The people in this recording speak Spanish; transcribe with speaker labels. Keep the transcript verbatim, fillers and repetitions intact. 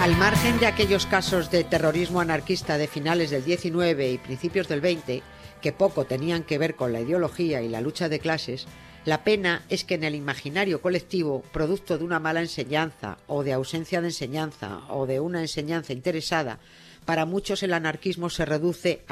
Speaker 1: Al margen de aquellos casos de terrorismo anarquista de finales del diecinueve y principios del veinte, que poco tenían que ver con la ideología y la lucha de clases, la pena es que en el imaginario colectivo, producto de una mala enseñanza o de ausencia de enseñanza o de una enseñanza interesada, para muchos el anarquismo se reduce a